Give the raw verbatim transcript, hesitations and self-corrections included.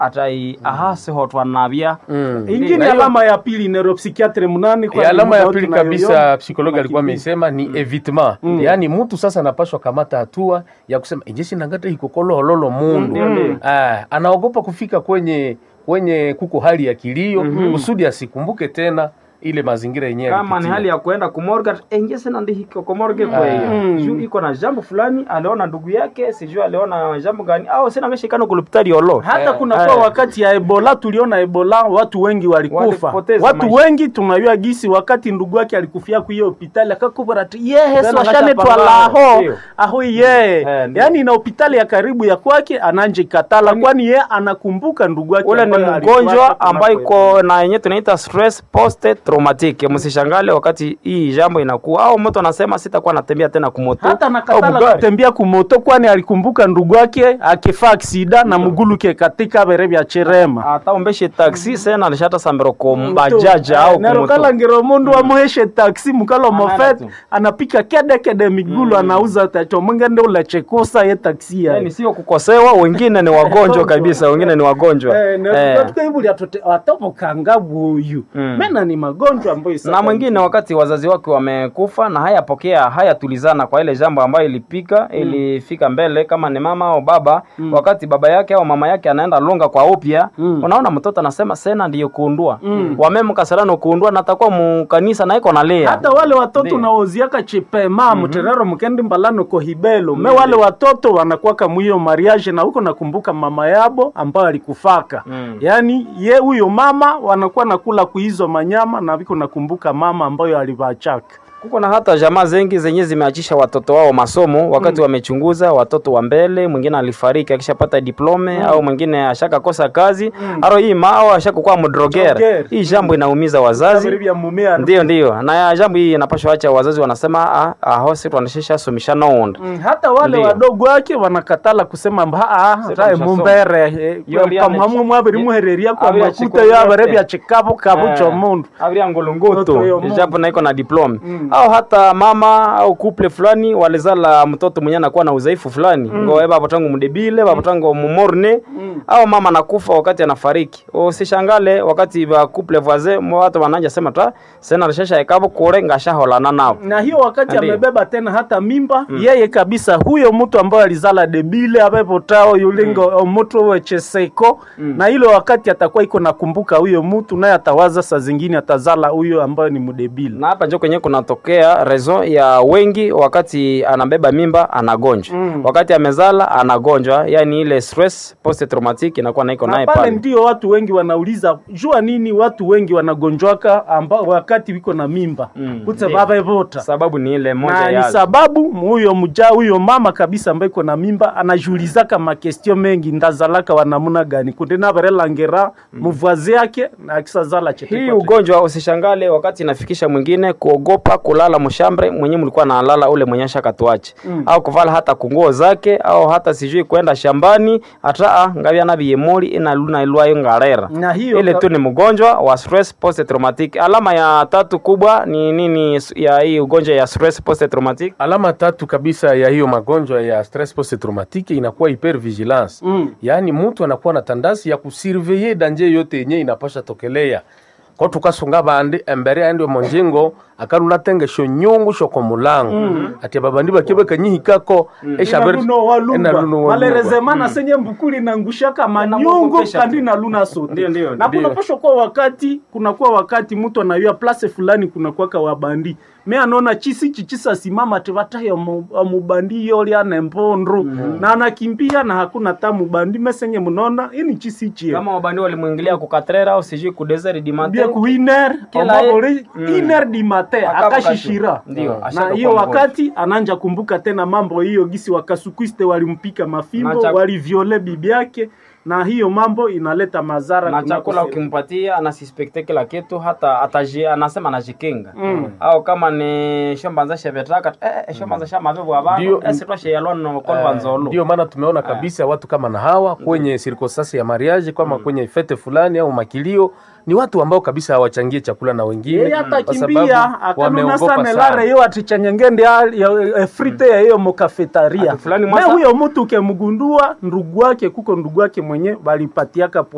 atai ahase hotwa nabia Mm. Ingine alama ya pili neuropsychiatre munani kwa alama ya pili kabisa psikologi alikuwa amesema ni mm. evitement. Mm. Yaani mtu sasa anapaswa kamata hatua ya kusema injesi nangata hikokolo hololo mundu. Mm. Ah, anaogopa kufika kwenye kwenye kuko hali ya kilio mm-hmm. usudi asikumbuke tena ile mazingira yenyewe kama ni hali ya kuenda kumorga engese na ndi hiko kumorge kwa hiyo mm. juu iko na jambo fulani aliona ndugu yake sijui aliona jambo gani au sina ngeshikano kulipitali yolo hata yeah. kuna kwa wakati ya Ebola tuliona Ebola watu wengi walikufa watu maisha. Wengi tunajua gisi wakati ndugu yake alikufia kwa hiyo hospitali akakubara yehe swashane twalaho aho ye yani na hospitali ya karibu ya kwake ananje katala kwani ye anakumbuka ndugu yake ule ni mgonjwa ambaye iko na yenyewe tunaita stress post traumatic. Msishangale wakati hii jambo inakuwa au mtu anasema sitakuwa natembea tena kumoto hata nakatala kutembea kumoto kwani alikumbuka ndugu yake akifa aksida na muguluke katika berebi ya Cherema hata ombeshe taxi sana alishata sambero ko bajaja au kumoto nerokala ngero mundu amuheshe taxi mukalo mofet anapika kede kede migulu anauza tacho mwingine ule chekosa ye taxi ya yani sio kukosewa wengine ni wagonjwa kabisa wengine ni wagonjwa eh nerokala ibuli atote atopo kangabu huyu mena ni magonjwa ambayo na mwingine wakati wazazi wake wamekufa na hayapokea hayatulizana kwa ile jambo ambayo ilipika mm. ilifika mbele kama ni mama au baba mm. wakati baba yake au mama yake anaenda longa kwa upya mm. unaona mtoto anasema sena ndiyo kuundua mm. wamemkasalano kuundua na atakuwa mkanisa na iko nalea hata wale watoto naoziaka chipema mm-hmm. mterero mkendi mbalano ko hibelo me wale watoto wanakuwa kama hiyo mariage na huko nakumbuka mama yabo ambayo alikufaka mm. yani ye huyo mama wanakuwa nakula kuizo manyama na viko nakumbuka mama ambayo alivachaka kuko na hata jamaa zengi zenye zimeachisha watoto wao masomo wakati mm. wamechunguza watoto wa mbele mwingine alifariki akishapata diplome mm. au mwingine ashaka kosa kazi mm. aro hii mao ashakuwa mdroger hii jambo inaumiza wazazi ndio ndio na ya jambo hii inapaswa acha wazazi wanasema ah, ah hosi tuanashesha somishana onda mm. hata wale ndiyo. Wadogo wake wanakatala kusema ah ah mumbere kama mwabiri muhereria kwa makuta ya barebi ya chikapo kabucho mundu abiri angolongoto japo na iko na diplome mm. au hata mama au couple fulani walizala mtoto mwenye anakuwa na udhaifu fulani mm. ngo baba tangu mdebile baba tangu mumorne mm. au mama anakufa wakati anafariki usishangale wakati ba couple voisin watu wananja sema ta sena rishasha ekabo kurenga shaholana nao na hiyo wakati amebeba tena hata mimba mm. yeye kabisa huyo mtu ambaye alizala debile abepo tao yulingo mm. mtu wecheseko mm. na hilo wakati atakuwa iko nakumbuka huyo mtu naye atawaza saa zingine atazala huyo ambaye ni mdebile na hapa njoo kwenye kuna tokea raison ya wengi wakati anabeba mimba anagonjwa mm. wakati amezala anagonjwa yani ile stress post traumatic inakuwa naiko naye pale pale ndio watu wengi wanauliza jua nini watu wengi wanagonjwaka ambao wakati wiko na mimba mm. kutse baba evota sababu ni ile moja ya ni sababu huyo mja huyo mama kabisa ambaye iko na mimba anajulizaka makestio mengi ndazalaka wanamuna gani kunde na barela ngera mvazi yake na akisazala chete hii ugonjwa usishangale wakati inafikisha mwingine kuogopa kulala mshambre mwenye mlikuwa nalala ule mwenyesha katuache mm. au kuvala hata kunguo zake au hata sijui kwenda shambani hata ngavya na biyemoli ina luna ilwa ngarera ile tu ni mgonjwa wa stress post traumatic alama ya tatu kubwa ni nini ya hii ugonjwa ya stress post traumatic alama tatu kabisa ya hiyo magonjwa ya stress post traumatic inakuwa hypervigilance mm. yani mtu anakuwa na tandasi ya kusurveiller danger yote yenye inapasha tokelea kwa tukasunga bandi embere andi monjengo akaruna tenge sho nyungu sho komulango mm. ati babandi bakibe kanyihikako mm. eshabere ena luno malerezemana mm. senye mbukuli na ngushaka manyungu kandi na luna sote ndio ndio na kuna posho kwa wakati kuna kwa wakati mtu anayua place fulani kuna kwa kwa bandi me anaona chisi chichisa simama tebata ya mubandi yoli ana mpondro mm. na anakimbia na hakuna tamu bandi mesenye mnona ini chisi chie kama wabandi walimuingilia kukatrera au sijui ku desert di matin ku iner amabore mm. iner di matin akashishira ndio na hiyo wakati ananja kumbuka tena mambo hiyo gisi wakasukwiste walimpika mafimbo waliviole bibi yake na hiyo mambo inaleta madhara na chakula ukimpatia anasuspecte kila kitu hata ataji anasema anajikinga mm. au kama ni shamba za shevetaka eh shamba za shamba bebo abantu esitwashe yalono kolwa nzolo ndio maana tumeona kabisa watu kama na hawa kwenye circonstance ya mariage kama mm. kwenye fete fulani au makilio ni watu ambao kabisa hawachangie chakula na wengine kwa sababu wameogopa sana yeye atichanyengende ya frite ya hiyo mokafetaria na huyo mtu ukemgundua ndugu wake kuko ndugu wake mwenye balipatiaka